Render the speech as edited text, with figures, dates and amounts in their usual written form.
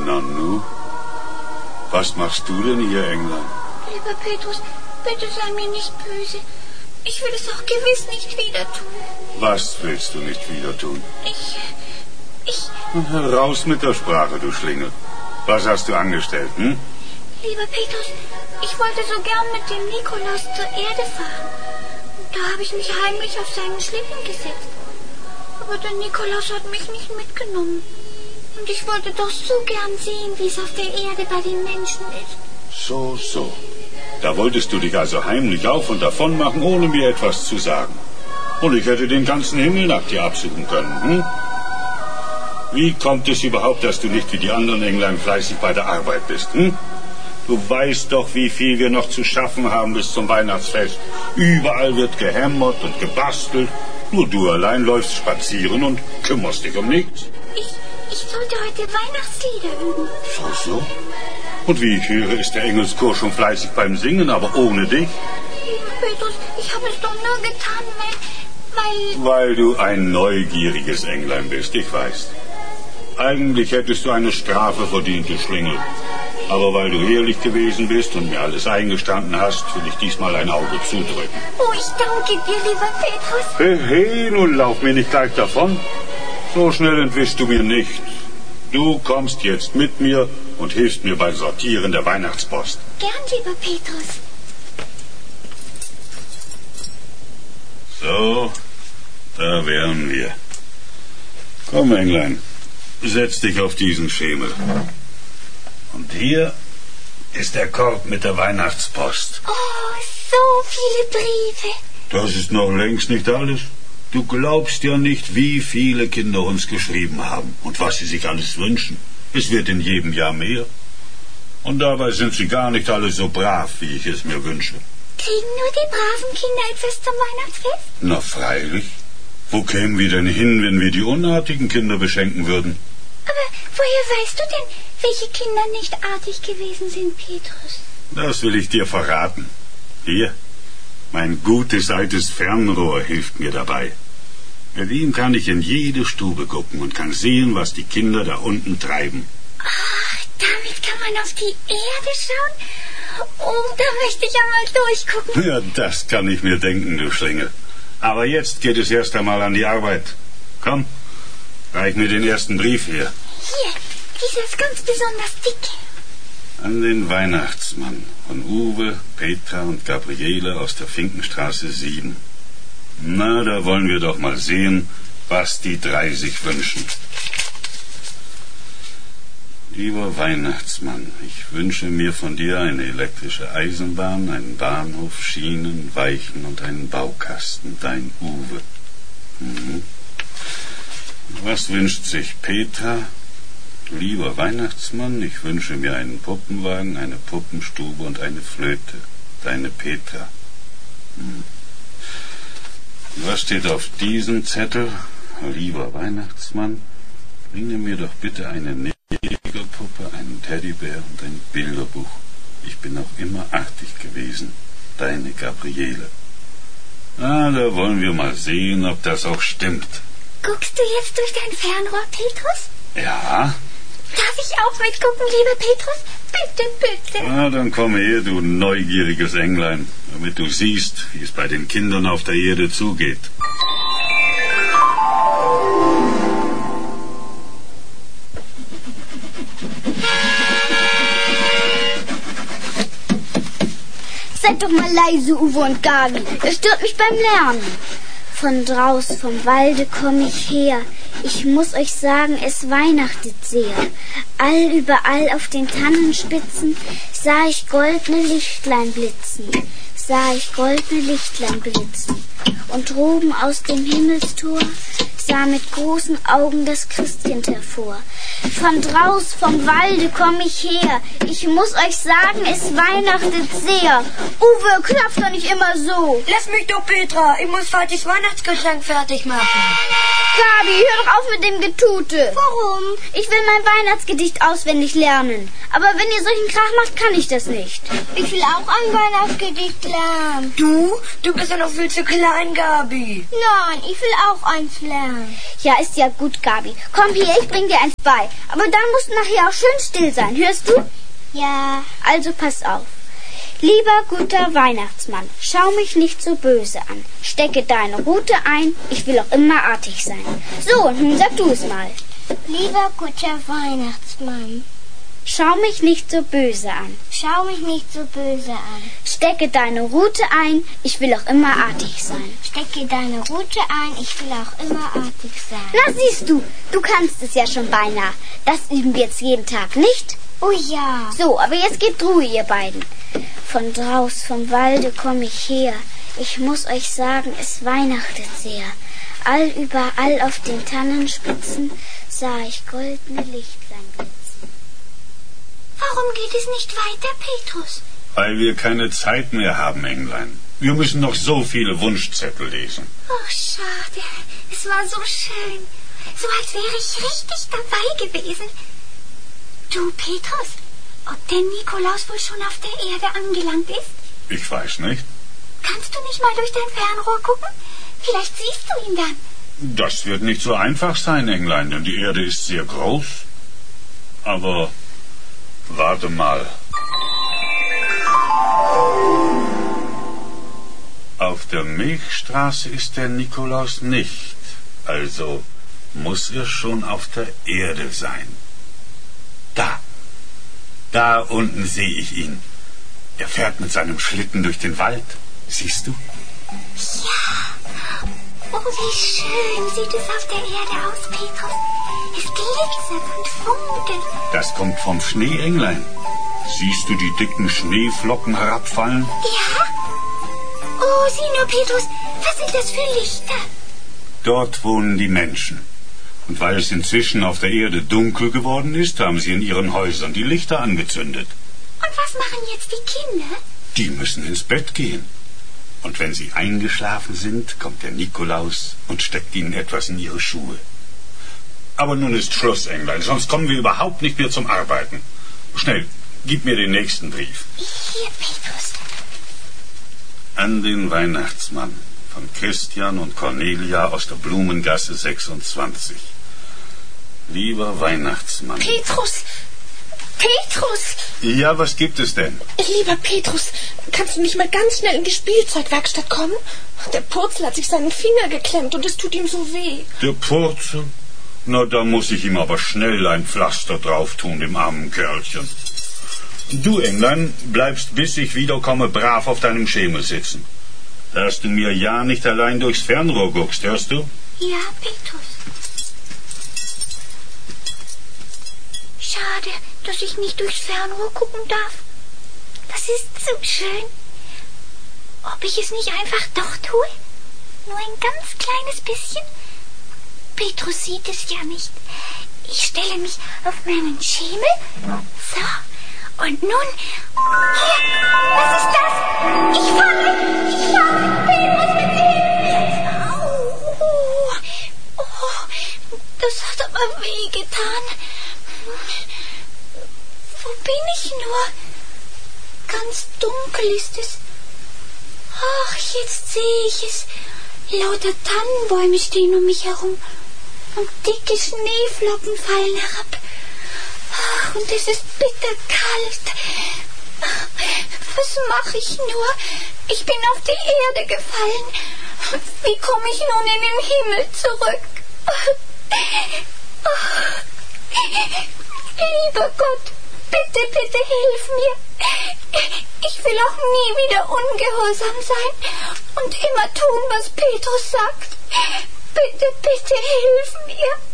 Nanu, was machst du denn hier, Englein? Lieber Petrus, bitte sei mir nicht böse. Ich will es auch gewiss nicht wieder tun. Was willst du nicht wieder tun? Ich... Raus mit der Sprache, du Schlingel. Was hast du angestellt, hm? Lieber Petrus, ich wollte so gern mit dem Nikolaus zur Erde fahren. Da habe ich mich heimlich auf seinen Schlitten gesetzt. Aber der Nikolaus hat mich nicht mitgenommen. Und ich wollte doch so gern sehen, wie es auf der Erde bei den Menschen ist. So. Da wolltest du dich also heimlich auf und davon machen, ohne mir etwas zu sagen. Und ich hätte den ganzen Himmel nach dir absuchen können, hm? Wie kommt es überhaupt, dass du nicht wie die anderen Englein fleißig bei der Arbeit bist, hm? Du weißt doch, wie viel wir noch zu schaffen haben bis zum Weihnachtsfest. Überall wird gehämmert und gebastelt. Nur du allein läufst spazieren und kümmerst dich um nichts. Ich sollte heute Weihnachtslieder üben. So? Und wie ich höre, ist der Engelschor schon fleißig beim Singen, aber ohne dich? Lieber Petrus, ich habe es doch nur getan, weil... Weil du ein neugieriges Englein bist, ich weiß. Eigentlich hättest du eine Strafe verdient, du Schlingel. Aber weil du ehrlich gewesen bist und mir alles eingestanden hast, will ich diesmal ein Auge zudrücken. Oh, ich danke dir, lieber Petrus. Hey, nun lauf mir nicht gleich davon. So schnell entwischst du mir nicht. Du kommst jetzt mit mir und hilfst mir beim Sortieren der Weihnachtspost. Gern, lieber Petrus. So, da wären wir. Komm, Englein, setz dich auf diesen Schemel. Und hier ist der Korb mit der Weihnachtspost. Oh, so viele Briefe. Das ist noch längst nicht alles. Du glaubst ja nicht, wie viele Kinder uns geschrieben haben und was sie sich alles wünschen. Es wird in jedem Jahr mehr. Und dabei sind sie gar nicht alle so brav, wie ich es mir wünsche. Kriegen nur die braven Kinder etwas zum Weihnachtsfest? Na freilich. Wo kämen wir denn hin, wenn wir die unartigen Kinder beschenken würden? Aber woher weißt du denn, welche Kinder nicht artig gewesen sind, Petrus? Das will ich dir verraten. Hier, mein gutes altes Fernrohr hilft mir dabei. Mit ihm kann ich in jede Stube gucken und kann sehen, was die Kinder da unten treiben. Ach, damit kann man auf die Erde schauen? Oh, da möchte ich einmal durchgucken. Ja, das kann ich mir denken, du Schlingel. Aber jetzt geht es erst einmal an die Arbeit. Komm, reich mir den ersten Brief her. Hier, dieser ist ganz besonders dick. An den Weihnachtsmann von Uwe, Petra und Gabriele aus der Finkenstraße 7. Na, da wollen wir doch mal sehen, was die drei sich wünschen. Lieber Weihnachtsmann, ich wünsche mir von dir eine elektrische Eisenbahn, einen Bahnhof, Schienen, Weichen und einen Baukasten, dein Uwe. Was wünscht sich Petra? Lieber Weihnachtsmann, ich wünsche mir einen Puppenwagen, eine Puppenstube und eine Flöte, deine Petra. Was steht auf diesem Zettel? Lieber Weihnachtsmann, bringe mir doch bitte eine Negerpuppe, einen Teddybär und ein Bilderbuch. Ich bin auch immer artig gewesen. Deine Gabriele. Da wollen wir mal sehen, ob das auch stimmt. Guckst du jetzt durch dein Fernrohr, Petrus? Ja. Darf ich auch mitgucken, lieber Petrus? Bitte, bitte. Dann komm her, du neugieriges Englein, damit du siehst, wie es bei den Kindern auf der Erde zugeht. Seid doch mal leise, Uwe und Gabi. Das stört mich beim Lernen. Von draus vom Walde komm ich her. Ich muss euch sagen, es weihnachtet sehr. Überall auf den Tannenspitzen sah ich goldene Lichtlein blitzen. Und droben aus dem Himmelstor sah mit großen Augen das Christkind hervor. Von draus vom Walde komm ich her. Ich muss euch sagen, es weihnachtet sehr. Uwe, klopf doch nicht immer so. Lass mich doch, Petra. Ich muss Vatis Weihnachtsgeschenk fertig machen. Gabi, hör doch auf mit dem Getute. Warum? Ich will mein Weihnachtsgedicht auswendig lernen. Aber wenn ihr solchen Krach macht, kann ich das nicht. Ich will auch ein Weihnachtsgedicht lernen. Du bist ja noch viel zu klein, Gabi. Nein, ich will auch eins lernen. Ja, ist ja gut, Gabi. Komm hier, ich bring dir eins bei. Aber dann musst du nachher auch schön still sein, hörst du? Ja. Also pass auf. Lieber guter Weihnachtsmann, schau mich nicht so böse an. Stecke deine Rute ein, ich will auch immer artig sein. So, nun sag du es mal. Lieber guter Weihnachtsmann, schau mich nicht so böse an. schau mich nicht so böse an. Stecke deine Rute ein, ich will auch immer artig sein. Stecke deine Rute ein, ich will auch immer artig sein. Na siehst du, du kannst es ja schon beinahe. Das üben wir jetzt jeden Tag, nicht? Oh ja. So, aber jetzt gebt Ruhe, ihr beiden. Von draus vom Walde komm ich her. Ich muss euch sagen, es weihnachtet sehr. Überall auf den Tannenspitzen sah ich goldene Lichtlein blitzen. Warum geht es nicht weiter, Petrus? Weil wir keine Zeit mehr haben, Englein. Wir müssen noch so viele Wunschzettel lesen. Oh, schade. Es war so schön. So als wäre ich richtig dabei gewesen. Du, Petrus, ob der Nikolaus wohl schon auf der Erde angelangt ist? Ich weiß nicht. Kannst du nicht mal durch dein Fernrohr gucken? Vielleicht siehst du ihn dann. Das wird nicht so einfach sein, Englein, denn die Erde ist sehr groß. Aber warte mal. Auf der Milchstraße ist der Nikolaus nicht. Also muss er schon auf der Erde sein. Da unten sehe ich ihn. Er fährt mit seinem Schlitten durch den Wald. Siehst du? Ja. Oh, wie schön sieht es auf der Erde aus, Petrus. Es glitzert und funkelt. Das kommt vom Schnee, Englein. Siehst du die dicken Schneeflocken herabfallen? Ja. Oh, sieh nur, Petrus. Was sind das für Lichter? Dort wohnen die Menschen. Und weil es inzwischen auf der Erde dunkel geworden ist, haben sie in ihren Häusern die Lichter angezündet. Und was machen jetzt die Kinder? Die müssen ins Bett gehen. Und wenn sie eingeschlafen sind, kommt der Nikolaus und steckt ihnen etwas in ihre Schuhe. Aber nun ist Schluss, Englein, sonst kommen wir überhaupt nicht mehr zum Arbeiten. Schnell, gib mir den nächsten Brief. Hier, Petrus. An den Weihnachtsmann von Christian und Cornelia aus der Blumengasse 26. Lieber Weihnachtsmann. Petrus! Petrus! Ja, was gibt es denn? Lieber Petrus, kannst du nicht mal ganz schnell in die Spielzeugwerkstatt kommen? Der Purzel hat sich seinen Finger geklemmt und es tut ihm so weh. Der Purzel? Na, da muss ich ihm aber schnell ein Pflaster drauf tun, dem armen Kerlchen. Du, Englein, bleibst, bis ich wiederkomme, brav auf deinem Schemel sitzen. Dass du mir ja nicht allein durchs Fernrohr guckst, hörst du? Ja, Petrus. Schade, dass ich nicht durchs Fernrohr gucken darf. Das ist so schön. Ob ich es nicht einfach doch tue? Nur ein ganz kleines bisschen? Petrus sieht es ja nicht. Ich stelle mich auf meinen Schemel. So. Und nun... Hier! Was ist das? Ich falle! Petrus, bitte hilf mir! Au! Oh, das hat aber wehgetan. Wo bin ich nur? Ganz dunkel ist es. Ach, jetzt sehe ich es. Lauter Tannenbäume stehen um mich herum. Und dicke Schneeflocken fallen herab. Ach, und es ist bitterkalt. Was mache ich nur? Ich bin auf die Erde gefallen. Wie komme ich nun in den Himmel zurück? Lieber Gott, bitte, bitte hilf mir. Ich will auch nie wieder ungehorsam sein und immer tun, was Petrus sagt. Bitte, bitte hilf mir.